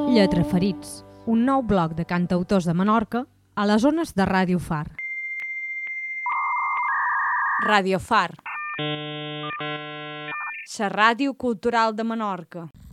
Lletraferits, un nou bloc de cantautors de Menorca a les ones de Ràdio Far. Ràdio Far, la ràdio cultural de Menorca.